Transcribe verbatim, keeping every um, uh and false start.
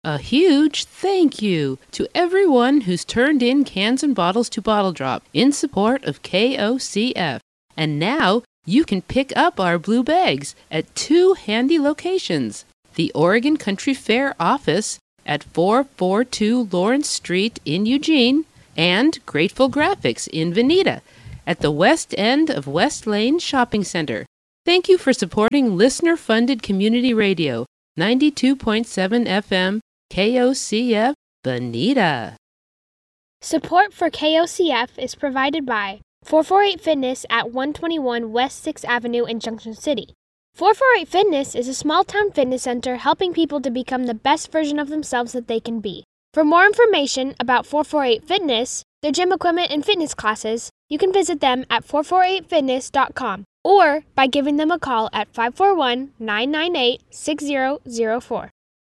A huge thank you to everyone who's turned in cans and bottles to Bottle Drop in support of K O C F. And now you can pick up our blue bags at two handy locations. The Oregon Country Fair office at four forty-two Lawrence Street in Eugene and Grateful Graphics in Veneta at the west end of West Lane Shopping Center. Thank you for supporting listener-funded community radio, ninety-two point seven F M, K O C F, Veneta. Support for K O C F is provided by four forty-eight Fitness at one twenty-one West sixth Avenue in Junction City. four forty-eight Fitness is a small-town fitness center helping people to become the best version of themselves that they can be. For more information about four forty-eight Fitness, their gym equipment and fitness classes, you can visit them at four forty-eight fitness dot com or by giving them a call at five four one, nine nine eight, six zero zero four.